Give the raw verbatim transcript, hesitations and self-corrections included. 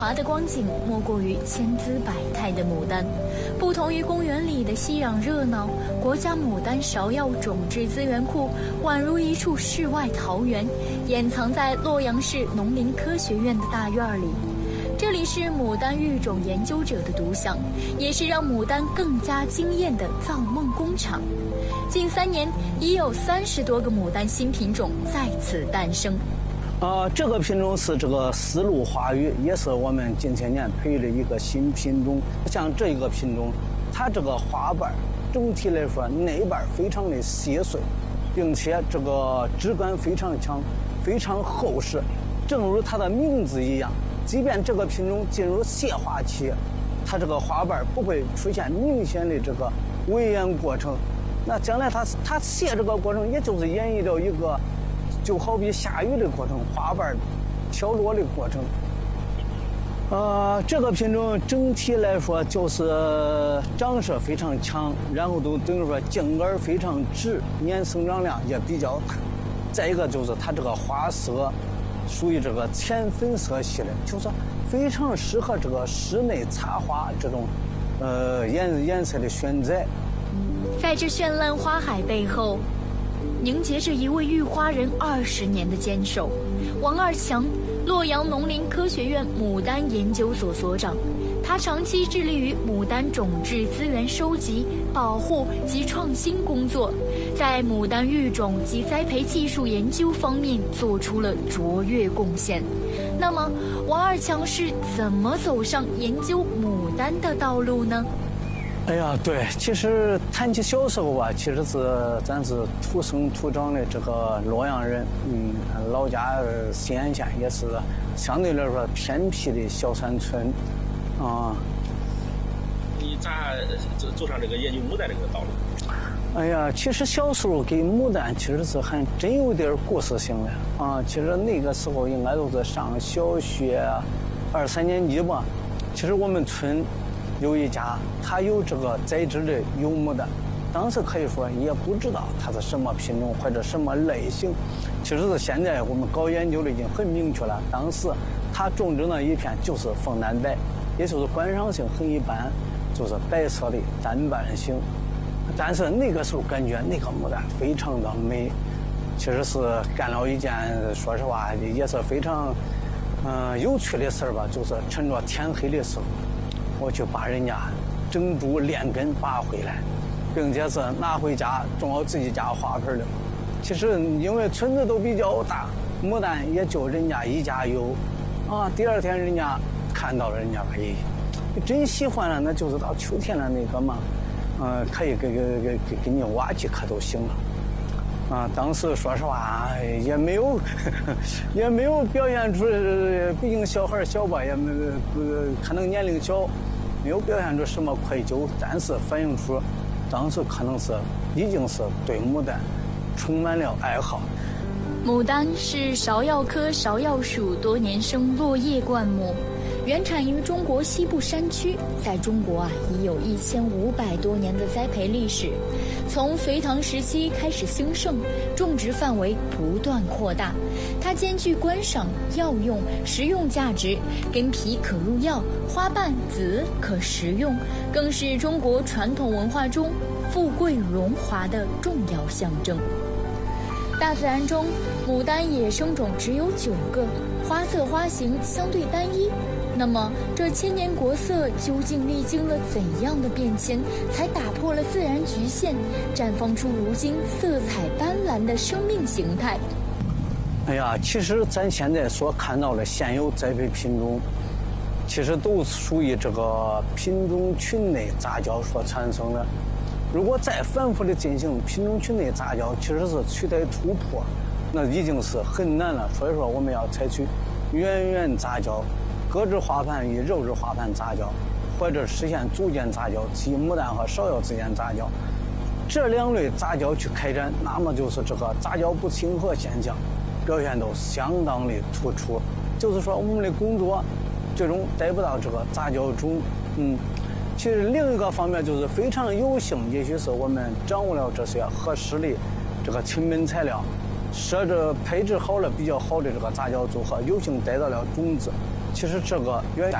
华的光景莫过于千姿百态的牡丹。不同于公园里的熙攘热闹，国家牡丹芍药种质资源库宛如一处世外桃源，掩藏在洛阳市农林科学院的大院里。这里是牡丹育种研究者的独享，也是让牡丹更加惊艳的造梦工厂。近三年，已有三十多个牡丹新品种在此诞生。 呃，这个品种是这个丝路花语，也是我们近些年培育的一个新品种。像这个品种，它这个花瓣整体来说内瓣非常的细碎，并且这个质感非常强，非常厚实。正如它的名字一样，即便这个品种进入谢花期，它这个花瓣不会出现明显的这个萎延过程。那将来它它谢这个过程，也就是演绎到一个。就好比下雨的过程，花瓣飘落的过程。呃，这个品种整体来说就是长势非常强，然后都等于说茎杆非常直，年生长量也比较大。再一个就是它这个花色属于这个浅粉色系的，就是非常适合这个室内插花这种呃颜颜色的选择。 在这绚烂花海背后，凝结着一位育花人二十年的坚守。王二强，洛阳农林科学院牡丹研究所所长，他长期致力于牡丹种质资源收集、保护及创新工作，在牡丹育种及栽培技术研究方面做出了卓越贡献。那么，王二强是怎么走上研究牡丹的道路呢？ 哎呀，对，其实谈起小时候吧，其实是咱是土生土长的这个洛阳人，嗯，老家西安县也是相对来说偏僻的小山村，啊、嗯。 你咋走上这个研究牡丹这个道路？ 哎呀，其实小时候给牡丹其实是还真有点故事性的啊。其实那个时候应该都是上小学二三年级吧。其实我们村有一家，他有这个栽植的油牡丹，当时可以说也不知道它是什么品种或者什么类型。其实是现在我们搞研究的已经很明确了，当时他种植那一片就是凤丹白，也就是观赏性很一般，就是白色的单瓣型。但是那个时候感觉那个牡丹非常的美，其实是干了一件说实话也是非常嗯、呃、有趣的事儿吧，就是趁着天黑的时候，我去把人家整株连根拔回来，并且是拿回家种到自己家花盆里。其实因为村子都比较大，牡丹也就人家一家有啊。第二天人家看到了，人家哎，真喜欢了，那就是到秋天了那个嘛，呃，可以给给给给给你挖几颗都行了。啊，当时说实话也没有，也没有表现出，毕竟小孩小吧，也没呃可能年龄小，没有表现出什么愧疚，但是反映出当时可能是已经是对牡丹充满了爱好。 牡丹是芍药科芍药属多年生落叶灌木，原产于中国西部山区，在中国啊已有一千五百多年的栽培历史。从隋唐时期开始兴盛，种植范围不断扩大。它兼具观赏、药用、食用价值，根皮可入药，花瓣籽可食用，更是中国传统文化中富贵荣华的重要象征。大自然中，牡丹野生种只有九个，花色花型相对单一。那么，这千年国色究竟历经了怎样的变迁，才打破了自然局限，绽放出如今色彩斑斓的生命形态？ 哎呀，其实咱现在所看到的现有栽培品种，其实都属于这个品种群内杂交所产生的。如果再反复的进行品种群内杂交，其实是取得突破，那已经是很难了。所以说，我们要采取远远杂交。各枝花盘与肉枝花盘杂交，或者实现组件杂交，即牡丹和芍药之间杂交，这两类杂交去开展，那么就是这个杂交不亲和现象表现都相当的突出。就是说，我们的工作最终得不到这个杂交种。嗯，其实另一个方面就是非常有幸，也许是我们掌握了这些合适的这个成本材料，设置配置好了比较好的这个杂交组合，有幸得到了种子。 其实这个远